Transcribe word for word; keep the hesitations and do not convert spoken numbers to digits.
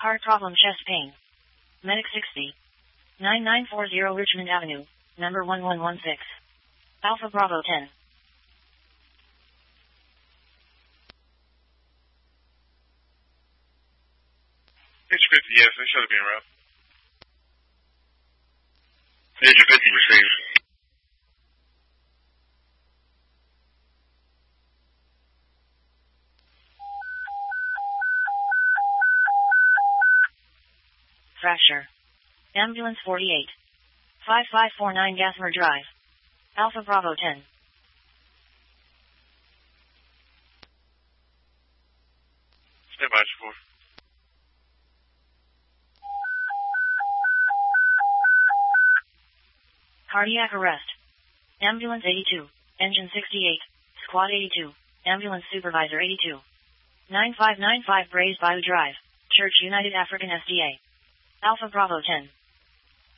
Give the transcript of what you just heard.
Heart problem, chest pain. Medic sixty. nine nine four zero Richmond Avenue, number one one one six. Alpha Bravo ten. Page fifty, yes, they should have been around. Page fifty received. Fracture. Ambulance forty-eight. five five four nine Gathmer Drive. Alpha Bravo ten. Stand by, support. Cardiac arrest. Ambulance eighty-two. Engine sixty-eight. Squad eighty-two. Ambulance supervisor eighty-two. nine five nine five Braze Bayou Drive. Church United African S D A. Alpha Bravo ten.